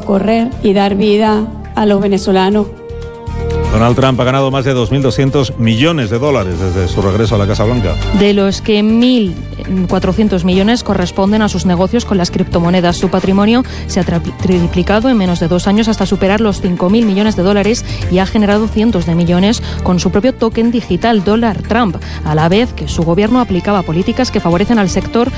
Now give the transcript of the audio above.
socorrer y dar vida a los venezolanos. Donald Trump ha ganado más de 2.200 millones de dólares desde su regreso a la Casa Blanca. De los que 1.400 millones corresponden a sus negocios con las criptomonedas. Su patrimonio se ha triplicado en menos de 2 años hasta superar los 5.000 millones de dólares y ha generado cientos de millones con su propio token digital, Dólar Trump, a la vez que su gobierno aplicaba políticas que favorecen al sector